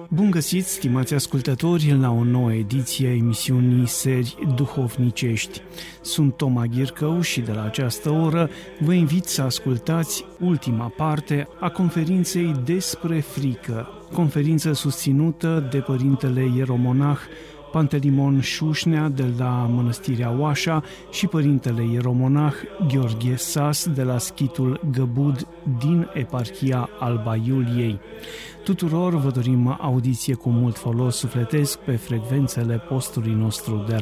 Bun găsit, stimați ascultători, la o nouă ediție a emisiunii Seri Duhovnicești. Sunt Toma Ghircău și de la această oră vă invit să ascultați ultima parte a conferinței despre frică, conferință susținută de părintele ieromonah Pantelimon Șușnea de la Mănăstirea Oașa și părintele ieromonah Gheorghe Sas de la Schitul Găbud din eparhia Alba Iuliei. Tuturor vă dorim audiție cu mult folos sufletesc pe frecvențele postului nostru de